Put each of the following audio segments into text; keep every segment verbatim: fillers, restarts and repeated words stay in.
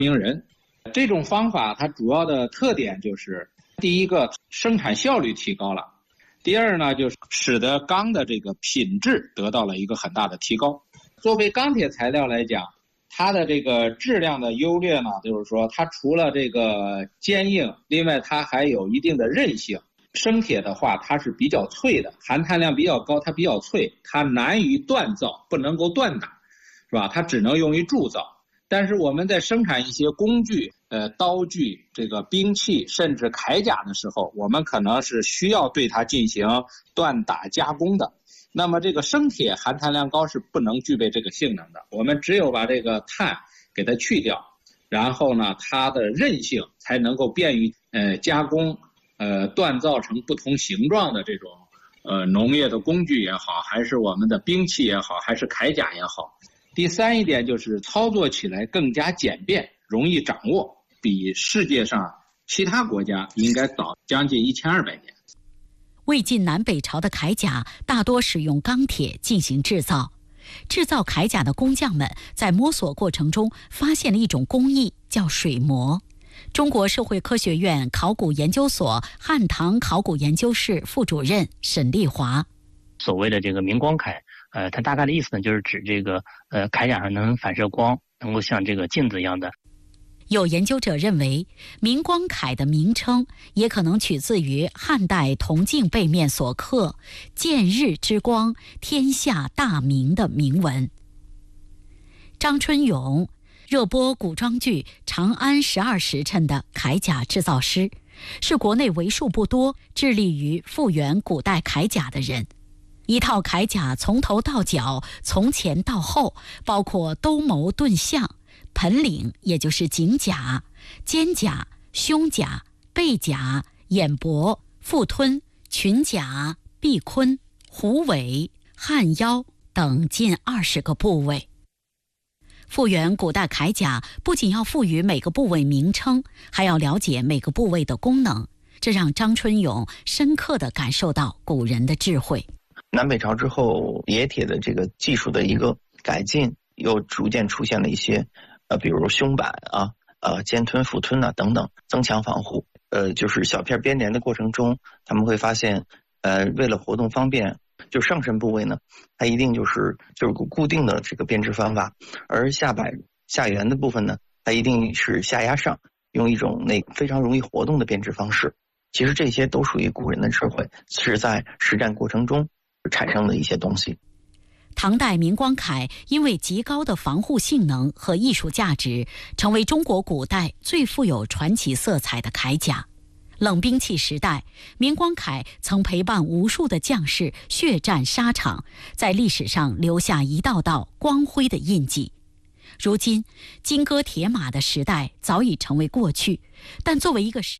明人。这种方法它主要的特点就是，第一个生产效率提高了，第二呢就是使得钢的这个品质得到了一个很大的提高。作为钢铁材料来讲，它的这个质量的优劣呢，就是说它除了这个坚硬，另外它还有一定的韧性。生铁的话，它是比较脆的，含碳量比较高，它比较脆，它难于锻造，不能够锻打，是吧？它只能用于铸造。但是我们在生产一些工具、呃刀具、这个兵器，甚至铠甲的时候，我们可能是需要对它进行锻打加工的。那么这个生铁含碳量高是不能具备这个性能的，我们只有把这个碳给它去掉，然后呢，它的韧性才能够便于呃加工、呃锻造成不同形状的这种呃农业的工具也好，还是我们的兵器也好，还是铠甲也好。第三一点就是操作起来更加简便，容易掌握，比世界上其他国家应该早将近一千二百年。 魏晋南北朝的铠甲大多使用钢铁进行制造，制造铠甲的工匠们在摸索过程中发现了一种工艺，叫水磨。中国社会科学院考古研究所汉唐考古研究室副主任沈丽华： 所谓的这个明光铠，呃，它大概的意思呢，就是指这个呃铠甲上能反射光，能够像这个镜子一样的。 有研究者认为，明光铠的名称也可能取自于汉代铜镜背面所刻“见日之光，天下大明”的铭文。张春勇，热播古装剧《长安十二时辰》的铠甲制造师，是国内为数不多致力于复原古代铠甲的人。一套铠甲从头到脚，从前到后，包括兜鍪盾像、盆领也就是颈甲、肩甲、胸甲、背甲、眼脖、腹吞、裙甲、臂坤、虎尾、汉腰等近二十个部位。复原古代铠甲不仅要赋予每个部位名称，还要了解每个部位的功能，这让张春勇深刻地感受到古人的智慧。 南北朝之后，冶铁的这个技术的一个改进，又逐渐出现了一些，呃，比如胸板啊、呃肩吞、腹吞啊等等，增强防护。呃，就是小片编连的过程中，他们会发现，呃，为了活动方便，就上身部位呢，它一定就是就是固定的这个编织方法，而下摆下缘的部分呢，它一定是下压上，用一种那非常容易活动的编织方式。其实这些都属于古人的智慧，是在实战过程中产生的一些东西。 唐代明光铠因为极高的防护性能和艺术价值，成为中国古代最富有传奇色彩的铠甲。冷兵器时代，明光铠曾陪伴无数的将士血战沙场，在历史上留下一道道光辉的印记。如今，金戈铁马的时代早已成为过去，但作为一个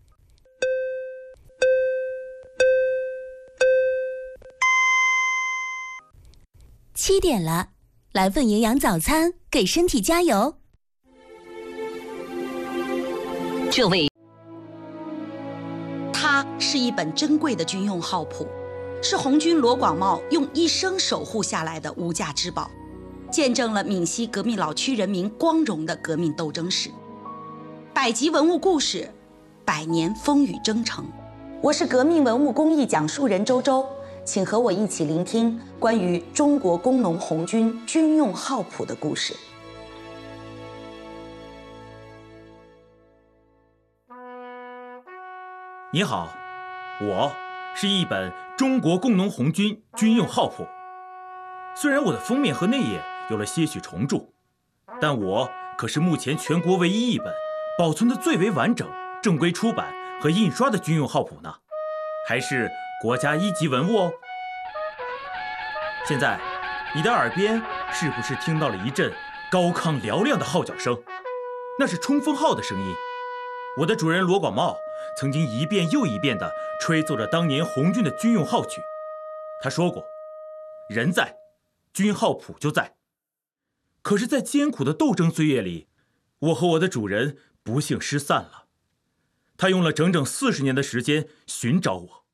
七点了，来份营养早餐，给身体加油。 这位，它是一本珍贵的军用号谱，是红军罗广茂用一生守护下来的无价之宝，见证了闽西革命老区人民光荣的革命斗争史。百集文物故事，百年风雨征程。我是革命文物工艺讲述人周周。请和我一起聆听关于中国工农红军军用号谱的故事。 你好，我是一本中国工农红军军用号谱。虽然我的封面和内页有了些许重铸，但我可是目前全国唯一一本保存的最为完整、正规出版和印刷的军用号谱呢，还是国家一级文物哦。现在，你的耳边是不是听到了一阵高亢嘹亮的号角声？那是冲锋号的声音。我的主人罗广茂曾经一遍又一遍地吹奏着当年红军的军用号曲。他说过，人在，军号谱就在。可是，在艰苦的斗争岁月里，我和我的主人不幸失散了。他用了整整四十年的时间寻找我。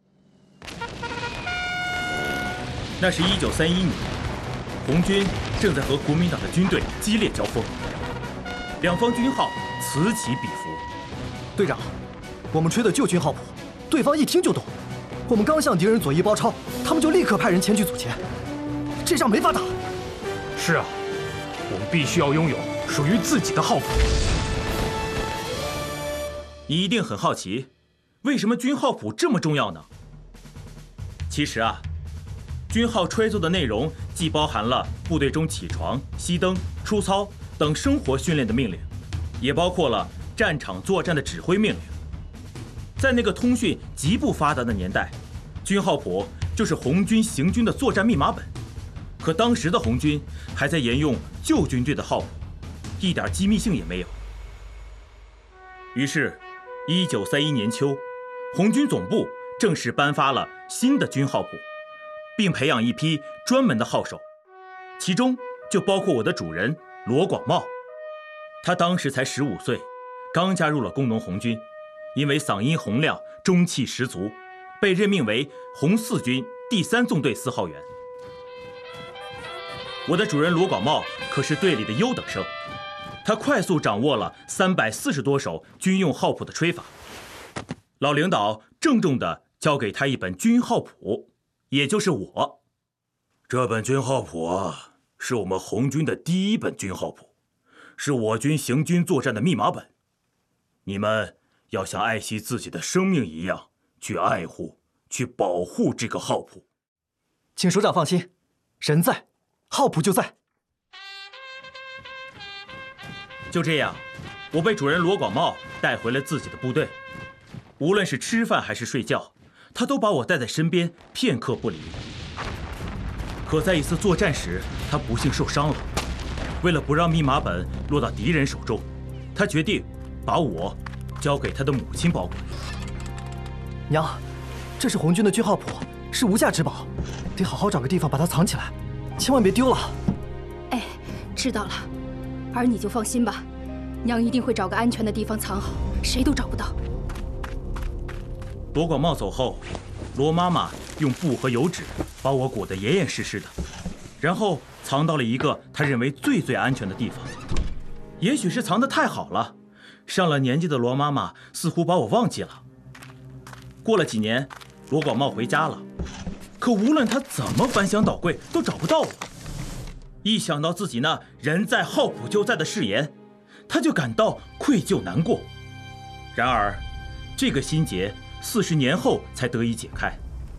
那是一九三一年，红军正在和国民党的军队激烈交锋。 两方军号此起彼伏。 队长，我们吹的旧军号谱，对方一听就懂。我们刚向敌人左翼包抄，他们就立刻派人前去阻截，这仗没法打。 是啊，我们必须要拥有属于自己的号谱。 你一定很好奇，为什么军号谱这么重要呢？其实啊，军号吹奏的内容既包含了部队中起床、熄灯、出操等生活训练的命令，也包括了战场作战的指挥命令。在那个通讯极不发达的年代，军号谱就是红军行军的作战密码本。可当时的红军还在沿用旧军队的号谱，一点机密性也没有。于是，一九三一年秋，红军总部正式颁发了新的军号谱，并培养一批专门的号手，其中就包括我的主人罗广茂。他当时才十五岁，刚加入了工农红军，因为嗓音洪亮、中气十足，被任命为红四军第三纵队四号员。我的主人罗广茂可是队里的优等生，他快速掌握了三百四十多首军用号谱的吹法。老领导郑重地交给他一本军号谱，也就是我。 这本军号谱啊，是我们红军的第一本军号谱，是我军行军作战的密码本。你们要像爱惜自己的生命一样去爱护、去保护这个号谱。 请首长放心，人在，号谱就在。 就这样，我被主人罗广茂带回了自己的部队。无论是吃饭还是睡觉，他都把我带在身边，片刻不离。可在一次作战时，他不幸受伤了。为了不让密码本落到敌人手中，他决定把我交给他的母亲保管。 娘，这是红军的军号谱，是无价之宝，得好好找个地方把它藏起来，千万别丢了。 哎，知道了，儿你就放心吧，娘一定会找个安全的地方藏好，谁都找不到。 罗广茂走后，罗妈妈用布和油纸把我裹得严严实实的，然后藏到了一个她认为最最安全的地方。也许是藏得太好了，上了年纪的罗妈妈似乎把我忘记了。过了几年，罗广茂回家了，可无论他怎么翻箱倒柜，都找不到我。一想到自己那人在号谱就在的誓言，他就感到愧疚难过。然而，这个心结四十年后才得以解开。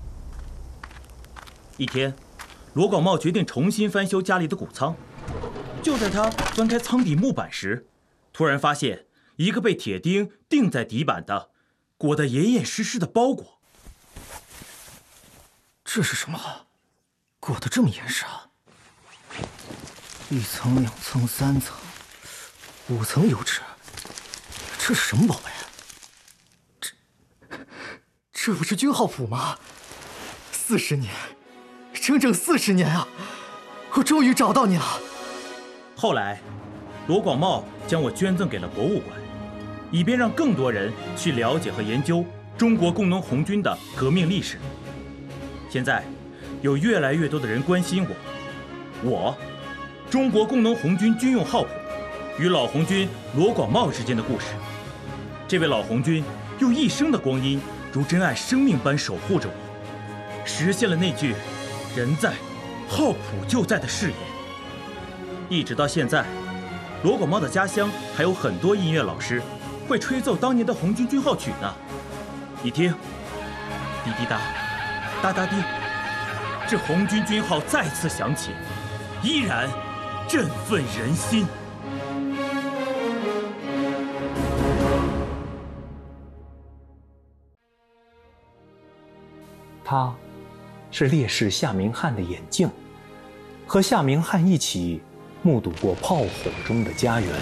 一天，罗广茂决定重新翻修家里的谷仓。就在他翻开仓底木板时，突然发现一个被铁钉钉在底板的、裹得严严实实的包裹。 这是什么？裹得这么严实啊！一层、两层、三层、五层油纸，这是什么宝贝？这这不是军号谱吗？四十年，整整四十年啊！我终于找到你了。 后来，罗广茂将我捐赠给了博物馆，以便让更多人去了解和研究中国工农红军的革命历史。现在，有越来越多的人关心我，我，中国工农红军军用号谱与老红军罗广茂之间的故事。这位老红军用一生的光阴，如珍爱生命般守护着我，实现了那句“人在，号谱就在”的誓言。一直到现在，罗广茂的家乡还有很多音乐老师会吹奏当年的红军军号曲呢。你听，滴滴答，哒哒滴，这红军军号再次响起，依然振奋人心。 他是烈士夏明翰的眼镜，和夏明翰一起目睹过炮火中的家园。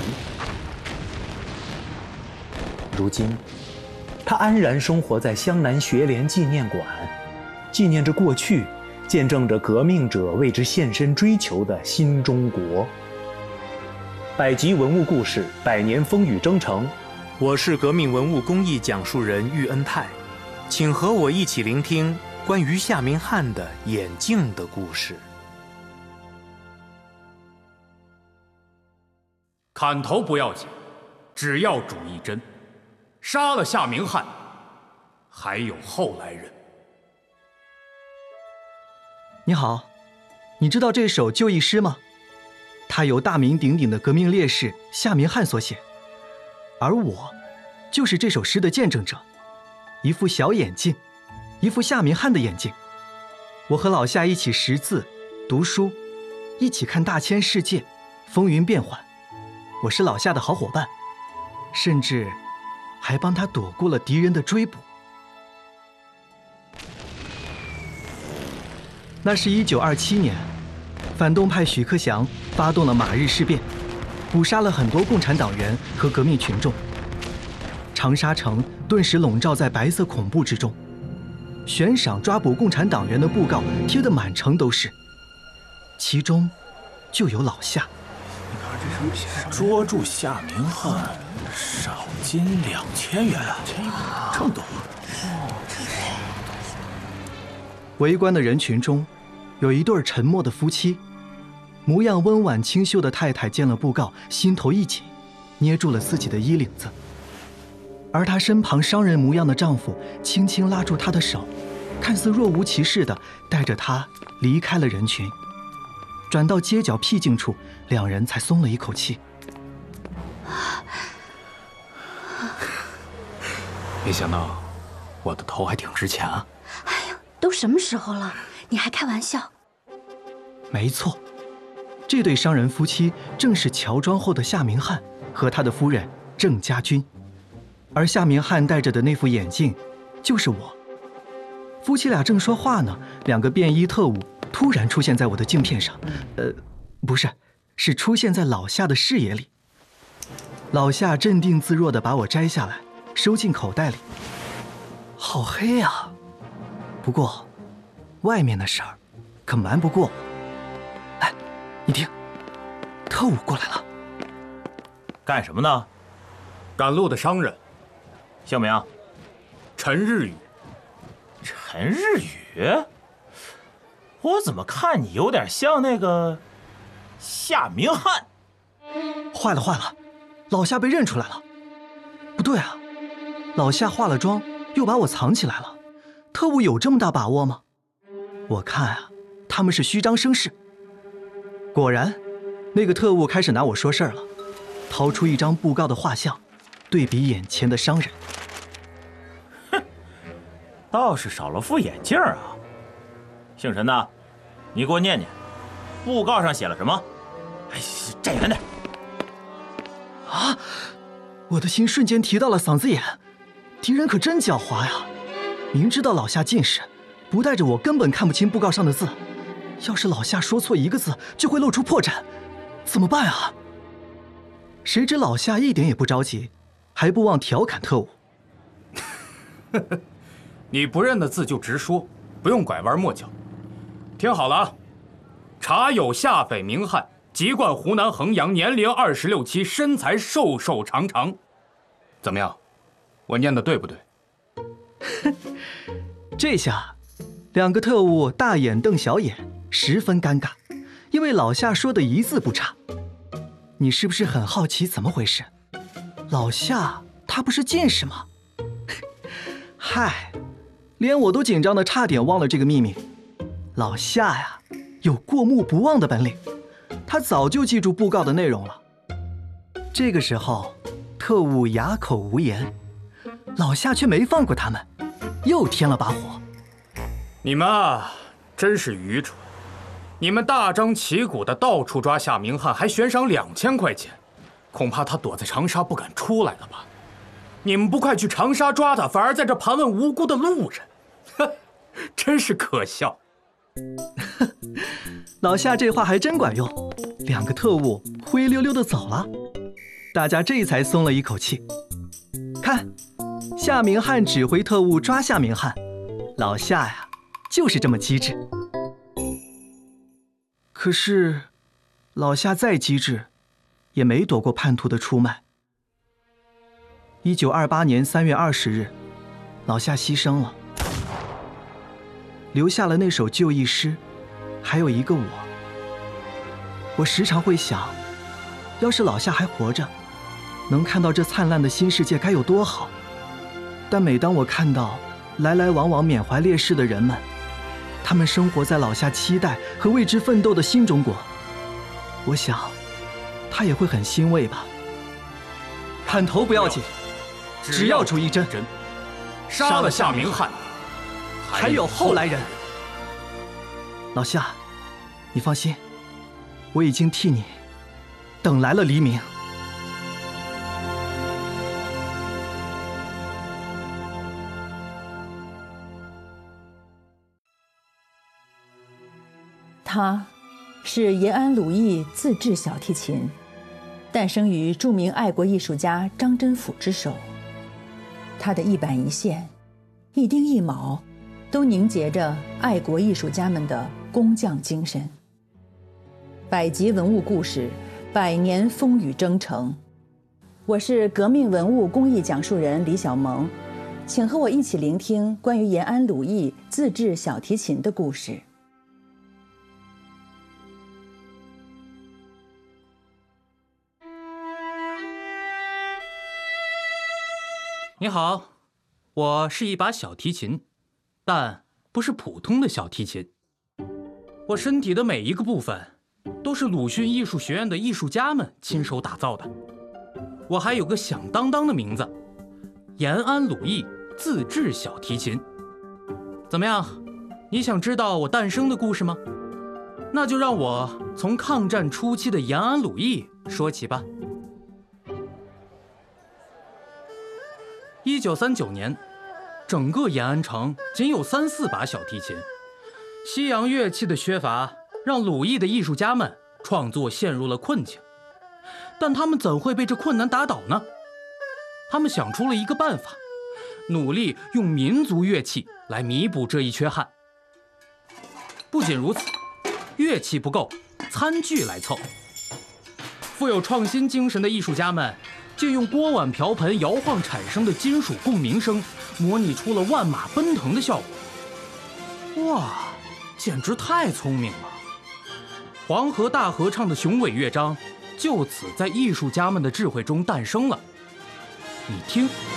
如今，他安然生活在湘南学联纪念馆，纪念着过去，见证着革命者为之献身追求的新中国。百集文物故事，百年风雨征程。我是革命文物工艺讲述人喻恩泰，请和我一起聆听关于夏明翰的眼镜的故事。 砍头不要紧，只要主一针。杀了夏明翰，还有后来人。 你好，你知道这首就义诗吗？它由大名鼎鼎的革命烈士夏明翰所写，而我就是这首诗的见证者。一副小眼镜，一副夏明翰的眼镜。我和老夏一起识字、读书，一起看大千世界，风云变幻。我是老夏的好伙伴，甚至还帮他躲过了敌人的追捕。那是一九二七年，反动派许克祥发动了马日事变，捕杀了很多共产党员和革命群众。长沙城顿时笼罩在白色恐怖之中，悬赏抓捕共产党员的布告贴得满城都是，其中就有老夏。 你看这上面写什么？捉住夏明翰，赏金两千元，这么多。 围观的人群中，有一对沉默的夫妻，模样温婉清秀的太太见了布告，心头一紧，捏住了自己的衣领子。而她身旁商人模样的丈夫轻轻拉住她的手，看似若无其事地带着她离开了人群。转到街角僻静处，两人才松了一口气。 没想到我的头还挺值钱啊！ 哎呀，都什么时候了，你还开玩笑？ 没错，这对商人夫妻正是乔装后的夏明翰和他的夫人郑家军。而夏明翰戴着的那副眼镜，就是我。夫妻俩正说话呢，两个便衣特务突然出现在我的镜片上，呃，不是，是出现在老夏的视野里。老夏镇定自若地把我摘下来，收进口袋里。好黑呀！不过，外面的事儿可瞒不过我。哎，你听，特务过来了。 干什么呢？ 赶路的商人。 姓名？ 陈日宇。 陈日宇？我怎么看你有点像那个夏明翰？ 坏了坏了，老夏被认出来了。不对啊，老夏化了妆，又把我藏起来了。特务有这么大把握吗？我看啊，他们是虚张声势。果然，那个特务开始拿我说事儿了，掏出一张布告的画像，对比眼前的商人。 哼，倒是少了副眼镜啊。姓陈的，你给我念念，布告上写了什么？哎，站远点。 啊！我的心瞬间提到了嗓子眼，敌人可真狡猾呀！明知道老夏近视，不带着我根本看不清布告上的字。要是老夏说错一个字，就会露出破绽，怎么办啊？谁知老夏一点也不着急，还不忘调侃特务：“ 你不认的字就直说，不用拐弯抹角。听好了啊，查有夏匪明翰，籍贯湖南衡阳，年龄二十六七，身材瘦瘦长长。怎么样？我念的对不对？” 这下，两个特务大眼瞪小眼，十分尴尬，因为老夏说的一字不差。你是不是很好奇怎么回事？老夏他不是近视吗？嗨，连我都紧张的差点忘了这个秘密。老夏呀，有过目不忘的本领，他早就记住布告的内容了。这个时候，特务哑口无言，老夏却没放过他们，又添了把火。 你们啊，真是愚蠢！你们大张旗鼓的到处抓夏明翰，还悬赏两千块钱，恐怕他躲在长沙不敢出来了吧？你们不快去长沙抓他，反而在这盘问无辜的路人，哼，真是可笑。 老夏这话还真管用，两个特务灰溜溜的走了，大家这才松了一口气。看，夏明翰指挥特务抓夏明翰，老夏呀，就是这么机智。可是，老夏再机智，也没躲过叛徒的出卖。一九二八年三月二十日，老夏牺牲了，留下了那首就义诗，还有一个我。我时常会想， 要是老夏还活着，能看到这灿烂的新世界该有多好。但每当我看到来来往往缅怀烈士的人们，他们生活在老夏期待和为之奋斗的新中国，我想他也会很欣慰吧。砍头不要紧，只要出一针， 杀了夏明翰， 还有后来人。老夏，你放心，我已经替你等来了黎明。 他是延安鲁艺自制小提琴，诞生于著名爱国艺术家张真甫之手。他的一板一线、一丁一卯，都凝结着爱国艺术家们的工匠精神。百集文物故事，百年风雨征程。我是革命文物工艺讲述人李小萌，请和我一起聆听关于延安鲁艺自制小提琴的故事。 你好，我是一把小提琴，但不是普通的小提琴。我身体的每一个部分都是鲁迅艺术学院的艺术家们亲手打造的。我还有个响当当的名字，延安鲁艺自制小提琴。怎么样，你想知道我诞生的故事吗？那就让我从抗战初期的延安鲁艺说起吧。一九三九年，整个延安城仅有三四把小提琴，西洋乐器的缺乏让鲁艺的艺术家们创作陷入了困境。但他们怎会被这困难打倒呢？他们想出了一个办法，努力用民族乐器来弥补这一缺憾。不仅如此，乐器不够，餐具来凑。富有创新精神的艺术家们借用锅碗瓢盆摇晃产生的金属共鸣声，模拟出了万马奔腾的效果。哇，简直太聪明了！黄河大合唱的雄伟乐章就此在艺术家们的智慧中诞生了。你听。